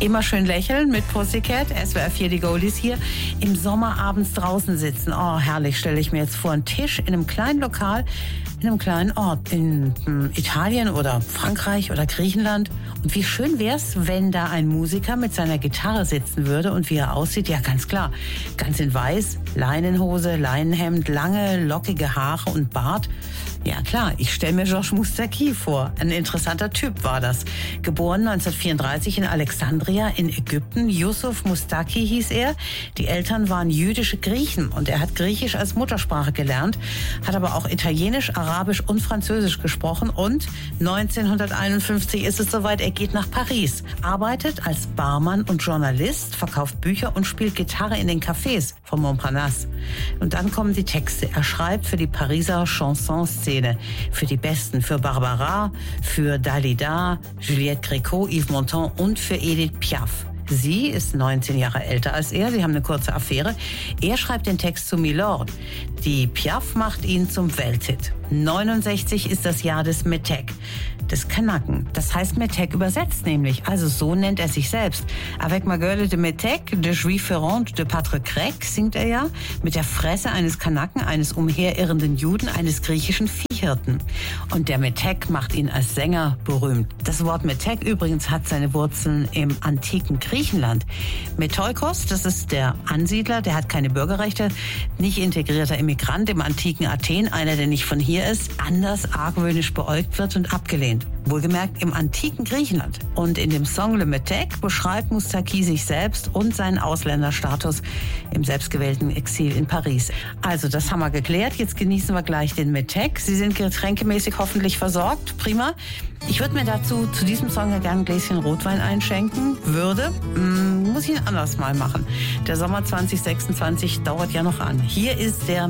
Immer schön lächeln mit Pussycat, SWR 4 die Goldies hier. Im Sommer abends draußen sitzen. Oh, herrlich, stelle ich mir jetzt vor. Ein Tisch in einem kleinen Lokal, in einem kleinen Ort. In Italien oder Frankreich oder Griechenland. Und wie schön wär's, wenn da ein Musiker mit seiner Gitarre sitzen würde. Und wie er aussieht, ja ganz klar. Ganz in weiß, Leinenhose, Leinenhemd, lange, lockige Haare und Bart. Ja klar, ich stelle mir Georges Moustaki vor. Ein interessanter Typ war das. Geboren 1934 in Alexandria in Ägypten. Yusuf Moustaki hieß er. Die Eltern waren jüdische Griechen und er hat Griechisch als Muttersprache gelernt, hat aber auch Italienisch, Arabisch und Französisch gesprochen und 1951 ist es soweit, er geht nach Paris, arbeitet als Barmann und Journalist, verkauft Bücher und spielt Gitarre in den Cafés von Montparnasse. Und dann kommen die Texte. Er schreibt für die Pariser Chanson-Szene, für die Besten, für Barbara, für Dalida, Juliette Gréco, Yves Montand und für Edith Piaf. Sie ist 19 Jahre älter als er, sie haben eine kurze Affäre. Er schreibt den Text zu Milord. Die Piaf macht ihn zum Welthit. 69 ist das Jahr des Metek, des Kanaken. Das heißt Metek übersetzt nämlich, also so nennt er sich selbst. Avec ma gueule de Metek, de Juif ferrand, de Patre grec, singt er ja, mit der Fresse eines Kanaken, eines umherirrenden Juden, eines griechischen Viehhirten. Und der Metek macht ihn als Sänger berühmt. Das Wort Metek übrigens hat seine Wurzeln im antiken Griechenland. Metoikos, das ist der Ansiedler, der hat keine Bürgerrechte, nicht integrierter Immigrant im antiken Athen, einer, der nicht von hier ist, anders argwöhnisch beäugt wird und abgelehnt. Wohlgemerkt im antiken Griechenland. Und in dem Song Le Metek beschreibt Moustaki sich selbst und seinen Ausländerstatus im selbstgewählten Exil in Paris. Also, das haben wir geklärt. Jetzt genießen wir gleich den Metek. Sie sind getränkemäßig hoffentlich versorgt. Prima. Ich würde mir dazu, zu diesem Song ja gerne ein Gläschen Rotwein einschenken. Muss ich ihn anders mal machen. Der Sommer 2026 dauert ja noch an. Hier ist der